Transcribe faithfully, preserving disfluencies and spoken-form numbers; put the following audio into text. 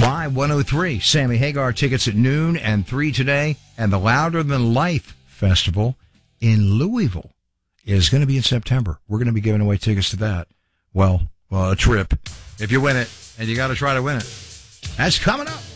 Y one oh three, Sammy Hagar tickets at noon and three today. And the Louder Than Life Festival in Louisville is going to be in September. We're going to be giving away tickets to that. Well, well, a trip. If you win it, and you got to try to win it. That's coming up.